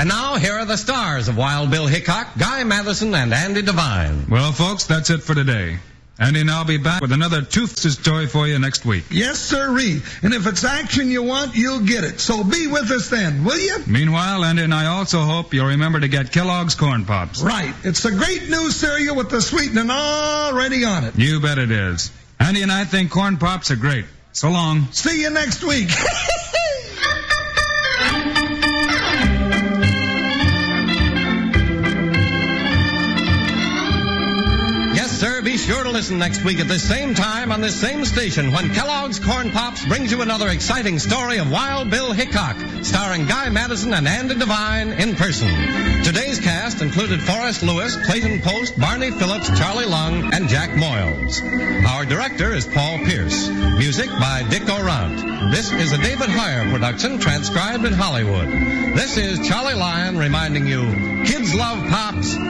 And now, here are the stars of Wild Bill Hickok, Guy Madison, and Andy Devine. Well, folks, that's it for today. Andy and I'll be back with another Toothless story for you next week. Yes, sirree. And if it's action you want, you'll get it. So be with us then, will you? Meanwhile, Andy and I also hope you'll remember to get Kellogg's Corn Pops. Right. It's a great new cereal with the sweetening already on it. You bet it is. Andy and I think Corn Pops are great. So long. See you next week. Be sure to listen next week at this same time on this same station when Kellogg's Corn Pops brings you another exciting story of Wild Bill Hickok, starring Guy Madison and Andy Devine in person. Today's cast included Forrest Lewis, Clayton Post, Barney Phillips, Charlie Lung, and Jack Moyles. Our director is Paul Pierce. Music by Dick Orant. This is a David Heyer production transcribed in Hollywood. This is Charlie Lyon reminding you, kids love Pops,